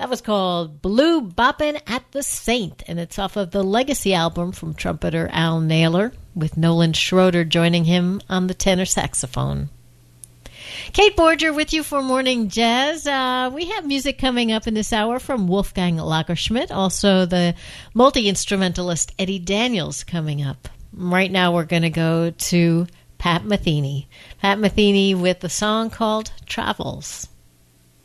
That was called Blue Boppin' at the Saint, and it's off of the Legacy album from trumpeter Al Naylor, with Nolan Schroeder joining him on the tenor saxophone. Kate Borger with you for Morning Jazz. We have music coming up in this hour from Wolfgang Lagerschmidt, also the multi-instrumentalist Eddie Daniels coming up. Right now we're going to go to Pat Metheny. Pat Metheny with a song called Travels.